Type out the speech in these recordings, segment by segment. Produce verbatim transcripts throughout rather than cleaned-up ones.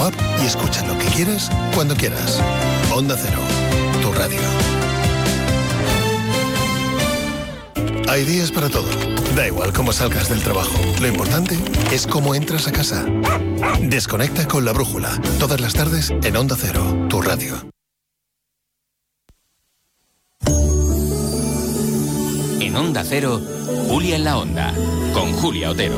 o app y escucha lo que quieras, cuando quieras. Onda Cero, tu radio. Hay días para todo. Da igual cómo salgas del trabajo. Lo importante es cómo entras a casa. Desconecta con La Brújula. Todas las tardes en Onda Cero, tu radio. En Onda Cero, Julia en la Onda, con Julia Otero.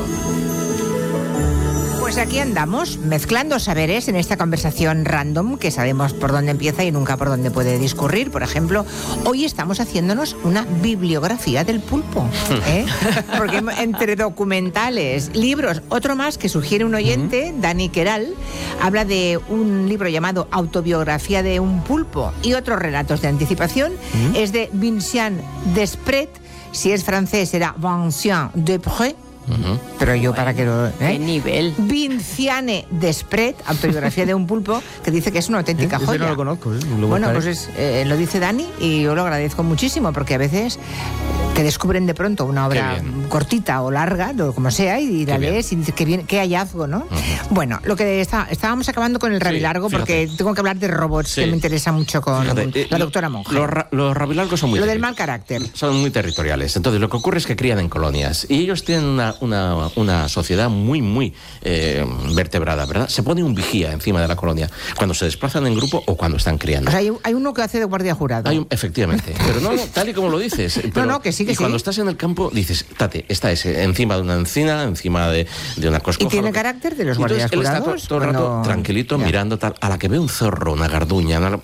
Pues aquí andamos, mezclando saberes en esta conversación random que sabemos por dónde empieza y nunca por dónde puede discurrir. Por ejemplo, hoy estamos haciéndonos una bibliografía del pulpo, ¿eh? Porque entre documentales, libros, otro más que sugiere un oyente, uh-huh. Dani Queral, habla de un libro llamado Autobiografía de un pulpo y otros relatos de anticipación. Uh-huh. Es de Vincent Desprez. Si es francés será Vincent Desprez. Uh-huh. Pero yo bueno, para que lo... ¿eh? ¿Qué nivel? Vinciane Desprez, Autobiografía de un pulpo, que dice que es una auténtica ¿Eh? joya. No lo conozco. ¿eh? Lo bueno, pues es, eh, lo dice Dani y yo lo agradezco muchísimo porque a veces te descubren de pronto una obra cortita o larga, o como sea, y la lees y dices que bien, qué hallazgo, ¿no? Uh-huh. Bueno, lo que está, estábamos acabando con el rabilargo sí, porque tengo que hablar de robots sí. que me interesa mucho con fíjate, la doctora Monge. Los, ra- los rabilargos son muy Lo del mal carácter. Son muy territoriales. Entonces, lo que ocurre es que crían en colonias y ellos tienen una, una, una sociedad muy, muy eh, vertebrada, ¿verdad? Se pone un vigía encima de la colonia cuando se desplazan en grupo o cuando están criando. O sea, hay, hay uno que hace de guardia jurado. Hay un, efectivamente. Pero no, no, tal y como lo dices. Pero, no, no, que sí, que y sí. cuando estás en el campo, dices, tate, esta es encima de una encina, encima de, de una coscoja. ¿Y tiene que... carácter de los guardias jurados? Él está todo, todo el cuando... rato tranquilito, ya. mirando tal. A la que ve un zorro, una garduña, una...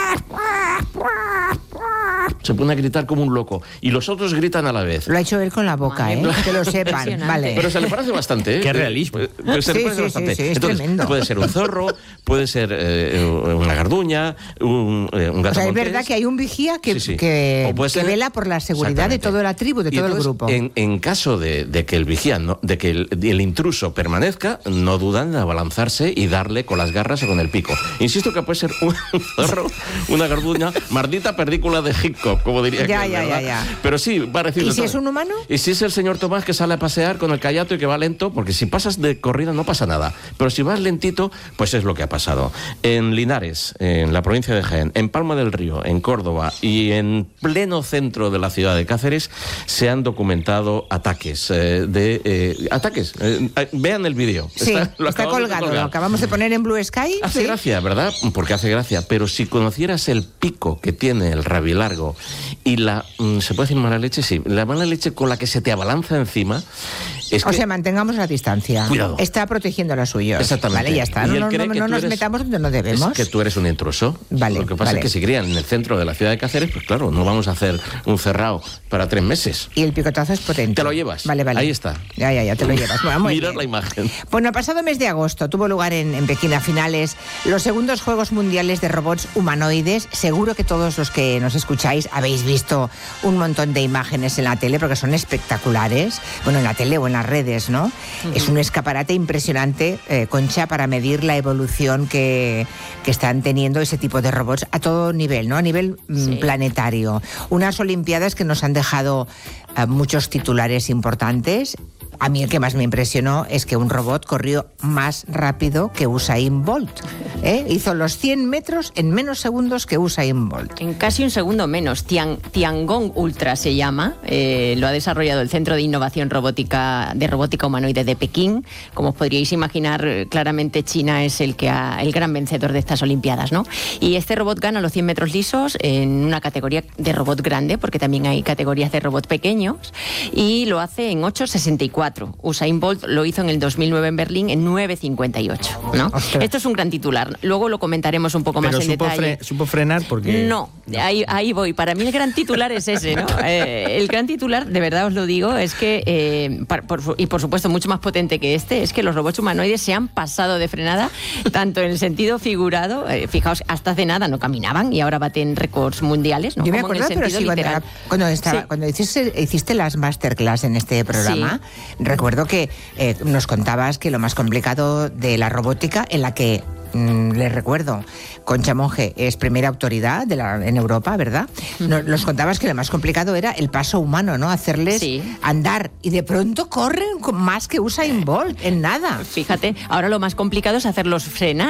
se pone a gritar como un loco. Y los otros gritan a la vez. Lo ha hecho él con la boca, Madre ¿eh? Que lo sepan. Vale. Pero se le parece bastante, ¿eh? Qué realismo. Pues se sí, le parece sí, bastante. Sí, sí, es Entonces, tremendo. Puede ser un zorro, puede ser eh, una garduña, un, eh, un gato. O sea, montés. Es verdad que hay un vigía que, sí, sí. que, que ser, vela por la seguridad de toda la tribu, de y todo entonces, el grupo. En, en caso de, de que el vigía, no, de que el, el intruso permanezca, no dudan en abalanzarse y darle con las garras o con el pico. Insisto que puede ser un zorro, una garduña, maldita perdícula de Hitchcock, como diría ya, que ya, ¿verdad? ya, ya. Pero sí, parecido. ¿Y si es un humano? Y si es el señor Tomás que sale a pasear con el callato y que va lento, porque si pasas de corrida no pasa nada. Pero si vas lentito, pues es lo que ha pasado. En Linares, en la provincia de Jaén, en Palma del Río, en Córdoba y en pleno centro de la ciudad de Cáceres se han documentado ataques. Eh, de eh, ataques. Eh, vean el vídeo. Sí, está, lo está colgado. Lo acabamos de poner en Blue Sky. Hace ¿sí? gracia, ¿verdad? Porque hace gracia. Pero si conocieras el pico que tiene el rabilargo y la... ¿se puede decir mala leche? Sí. La mala leche con la que se te abalanza encima... Es o que... sea, mantengamos la distancia. Cuidado. Está protegiendo a los suyos. Exactamente. Vale, ya está. No, no, no, no nos eres, metamos donde no debemos. Es que tú eres un intruso. Vale, Lo que pasa vale. es que si crían en el centro de la ciudad de Cáceres, pues claro, no vamos a hacer un cerrado para tres meses. Y el picotazo es potente. Te lo llevas. Vale, vale. Ahí está. Ya, ya, ya, te lo llevas. Bueno, Mirad la imagen. Bueno, el pasado mes de agosto tuvo lugar en, en Pekín a finales los segundos Juegos Mundiales de Robots Humanoides. Seguro que todos los que nos escucháis habéis visto un montón de imágenes en la tele porque son espectaculares. Bueno, en la tele o en las redes, ¿no? Uh-huh. Es un escaparate impresionante, eh, Concha, para medir la evolución que, que están teniendo ese tipo de robots a todo nivel, ¿no? A nivel sí. planetario. Unas Olimpiadas que nos han dejado eh, muchos titulares importantes. A mí el que más me impresionó es que un robot corrió más rápido que Usain Bolt. ¿eh? Hizo los cien metros en menos segundos que Usain Bolt. En casi un segundo menos. Tian, Tiangong Ultra se llama. Eh, lo ha desarrollado el Centro de Innovación Robótica de Robótica Humanoide de Pekín. Como os podríais imaginar, claramente China es el, que ha, el gran vencedor de estas Olimpiadas, ¿no? Y este robot gana los cien metros lisos en una categoría de robot grande, porque también hay categorías de robot pequeños, y lo hace en ocho sesenta y cuatro. Usain Bolt lo hizo en el dos mil nueve en Berlín en nueve cincuenta y ocho, ¿no? Ostras. Esto es un gran titular. Luego lo comentaremos un poco Pero más en supo detalle. Fre- ¿Supo frenar? Porque... No, ahí, ahí voy. Para mí el gran titular es ese, ¿no? Eh, el gran titular, de verdad os lo digo, es que, eh, par, por, y por supuesto mucho más potente que este, es que los robots humanoides se han pasado de frenada, tanto en el sentido figurado, eh, fijaos, hasta hace nada no caminaban y ahora baten récords mundiales, ¿no? Yo me Como acuerdo, en el pero sentido sí, literal. cuando, cuando, estaba, sí. cuando hiciste, hiciste las masterclass en este programa, sí. recuerdo que eh, nos contabas que lo más complicado de la robótica, en la que mm, les recuerdo, Concha Monge es primera autoridad de la, en Europa, ¿verdad? Nos, nos contabas que lo más complicado era el paso humano, ¿no? Hacerles sí. andar, y de pronto corren más que Usain Bolt en nada. Fíjate, ahora lo más complicado es hacerlos frenar.